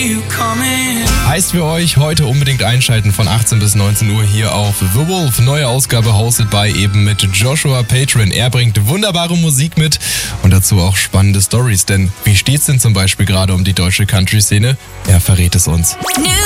Heißt für euch heute unbedingt einschalten von 18 bis 19 Uhr hier auf The Wolf. Neue Ausgabe hosted by eben mit Joshua Patron. Er bringt wunderbare Musik mit und dazu auch spannende Stories. Denn wie steht's denn zum Beispiel gerade um die deutsche Country-Szene? Er verrät es uns. New